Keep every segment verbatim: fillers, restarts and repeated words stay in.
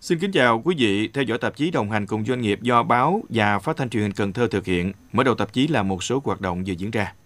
Xin kính chào quý vị, theo dõi tạp chí Đồng hành cùng doanh nghiệp do báo và Phát thanh Truyền hình Cần Thơ thực hiện. Mở đầu tạp chí là một số hoạt động vừa diễn ra.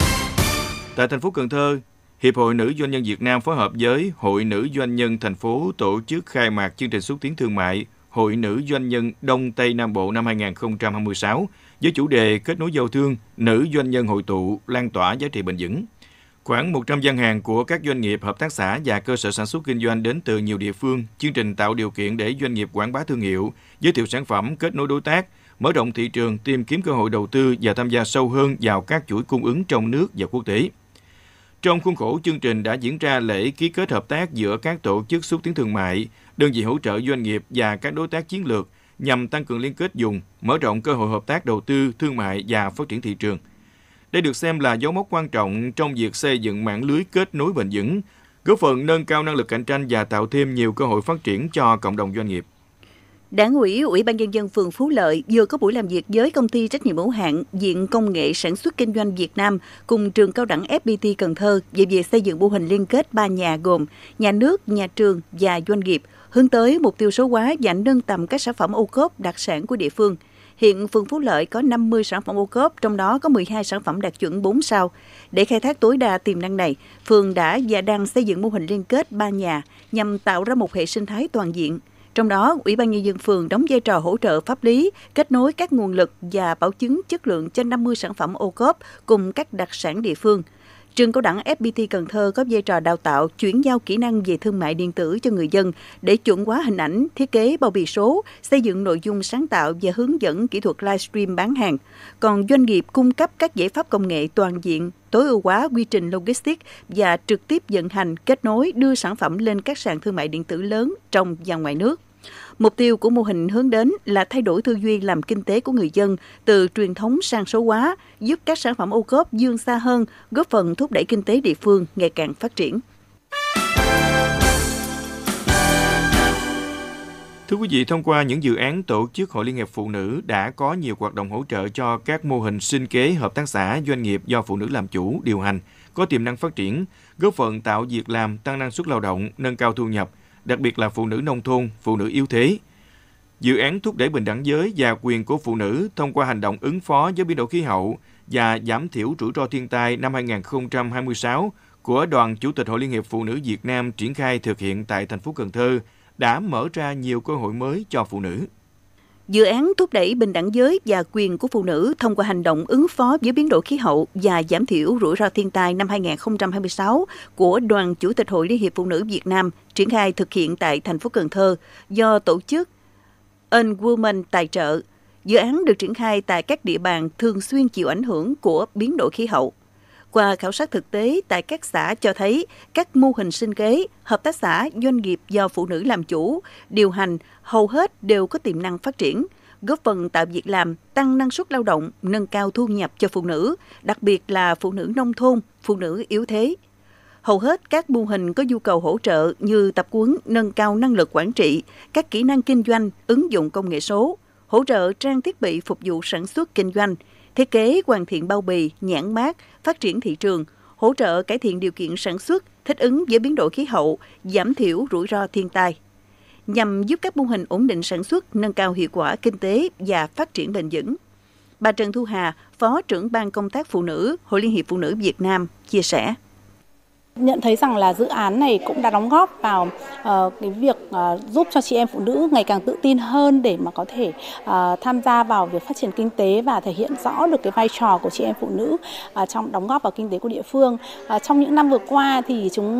Tại thành phố Cần Thơ, Hiệp hội Nữ Doanh nhân Việt Nam phối hợp với Hội Nữ Doanh nhân thành phố tổ chức khai mạc chương trình xúc tiến thương mại Hội Nữ Doanh nhân Đông Tây Nam Bộ năm hai không hai sáu với chủ đề kết nối giao thương, nữ doanh nhân hội tụ, lan tỏa giá trị bền vững. Khoảng một trăm gian hàng của các doanh nghiệp, hợp tác xã và cơ sở sản xuất kinh doanh đến từ nhiều địa phương. Chương trình tạo điều kiện để doanh nghiệp quảng bá thương hiệu, giới thiệu sản phẩm, kết nối đối tác, mở rộng thị trường, tìm kiếm cơ hội đầu tư và tham gia sâu hơn vào các chuỗi cung ứng trong nước và quốc tế. Trong khuôn khổ chương trình đã diễn ra lễ ký kết hợp tác giữa các tổ chức xúc tiến thương mại, đơn vị hỗ trợ doanh nghiệp và các đối tác chiến lược nhằm tăng cường liên kết vùng, mở rộng cơ hội hợp tác đầu tư, thương mại và phát triển thị trường. Đây được xem là dấu mốc quan trọng trong việc xây dựng mạng lưới kết nối bền vững, góp phần nâng cao năng lực cạnh tranh và tạo thêm nhiều cơ hội phát triển cho cộng đồng doanh nghiệp. Đảng ủy, Ủy ban Nhân dân phường Phú Lợi vừa có buổi làm việc với công ty trách nhiệm hữu hạn Viện Công nghệ Sản xuất Kinh doanh Việt Nam cùng trường cao đẳng ép pê tê Cần Thơ về việc xây dựng mô hình liên kết ba nhà gồm nhà nước, nhà trường và doanh nghiệp, hướng tới mục tiêu số hóa và nâng tầm các sản phẩm ô cốp đặc sản của địa phương. Hiện phường Phú Lợi có năm mươi sản phẩm ô cốp, trong đó có mười hai sản phẩm đạt chuẩn bốn sao. Để khai thác tối đa tiềm năng này, phường đã và đang xây dựng mô hình liên kết ba nhà nhằm tạo ra một hệ sinh thái toàn diện. Trong đó, Ủy ban Nhân dân phường đóng vai trò hỗ trợ pháp lý, kết nối các nguồn lực và bảo chứng chất lượng cho năm mươi sản phẩm ô cốp cùng các đặc sản địa phương. Trường cao đẳng ép pê tê Cần Thơ có vai trò đào tạo, chuyển giao kỹ năng về thương mại điện tử cho người dân để chuẩn hóa hình ảnh, thiết kế bao bì số, xây dựng nội dung sáng tạo và hướng dẫn kỹ thuật livestream bán hàng. Còn doanh nghiệp cung cấp các giải pháp công nghệ toàn diện, tối ưu hóa quy trình logistics và trực tiếp vận hành, kết nối, đưa sản phẩm lên các sàn thương mại điện tử lớn trong và ngoài nước. Mục tiêu của mô hình hướng đến là thay đổi tư duy làm kinh tế của người dân từ truyền thống sang số hóa, giúp các sản phẩm ô cốp vươn xa hơn, góp phần thúc đẩy kinh tế địa phương ngày càng phát triển. Thưa quý vị, thông qua những dự án tổ chức Hội Liên hiệp Phụ nữ đã có nhiều hoạt động hỗ trợ cho các mô hình sinh kế hợp tác xã, doanh nghiệp do phụ nữ làm chủ, điều hành, có tiềm năng phát triển, góp phần tạo việc làm, tăng năng suất lao động, nâng cao thu nhập, đặc biệt là phụ nữ nông thôn, phụ nữ yếu thế. Dự án thúc đẩy bình đẳng giới và quyền của phụ nữ thông qua hành động ứng phó với biến đổi khí hậu và giảm thiểu rủi ro thiên tai năm hai không hai sáu của Đoàn Chủ tịch Hội Liên hiệp Phụ nữ Việt Nam triển khai thực hiện tại thành phố Cần Thơ đã mở ra nhiều cơ hội mới cho phụ nữ. Dự án thúc đẩy bình đẳng giới và quyền của phụ nữ thông qua hành động ứng phó với biến đổi khí hậu và giảm thiểu rủi ro thiên tai năm hai không hai sáu của Đoàn Chủ tịch Hội Liên hiệp Phụ nữ Việt Nam triển khai thực hiện tại thành phố Cần Thơ do tổ chức An Women tài trợ. Dự án được triển khai tại các địa bàn thường xuyên chịu ảnh hưởng của biến đổi khí hậu. Qua khảo sát thực tế tại các xã cho thấy các mô hình sinh kế, hợp tác xã, doanh nghiệp do phụ nữ làm chủ, điều hành hầu hết đều có tiềm năng phát triển, góp phần tạo việc làm, tăng năng suất lao động, nâng cao thu nhập cho phụ nữ, đặc biệt là phụ nữ nông thôn, phụ nữ yếu thế. Hầu hết các mô hình có nhu cầu hỗ trợ như tập huấn nâng cao năng lực quản trị, các kỹ năng kinh doanh, ứng dụng công nghệ số, hỗ trợ trang thiết bị phục vụ sản xuất kinh doanh, thiết kế hoàn thiện bao bì, nhãn mác, phát triển thị trường, hỗ trợ cải thiện điều kiện sản xuất, thích ứng với biến đổi khí hậu, giảm thiểu rủi ro thiên tai. Nhằm giúp các mô hình ổn định sản xuất, nâng cao hiệu quả kinh tế và phát triển bền vững. Bà Trần Thu Hà, Phó trưởng Ban Công tác Phụ nữ, Hội Liên hiệp Phụ nữ Việt Nam, chia sẻ. Nhận thấy rằng là dự án này cũng đã đóng góp vào uh, cái việc uh, giúp cho chị em phụ nữ ngày càng tự tin hơn để mà có thể uh, tham gia vào việc phát triển kinh tế và thể hiện rõ được cái vai trò của chị em phụ nữ uh, trong đóng góp vào kinh tế của địa phương. Uh, trong những năm vừa qua thì chúng